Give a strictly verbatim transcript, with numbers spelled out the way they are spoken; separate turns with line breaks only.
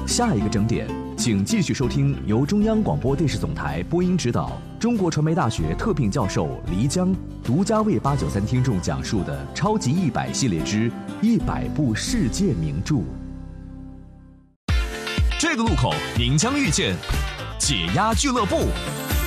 下一个整点，请继续收听由中央广播电视总台播音指导、中国传媒大学特聘教授黎江独家为八九三听众讲述的《超级一百》系列之一百部世界名著。这个路口您将遇见解压俱乐部。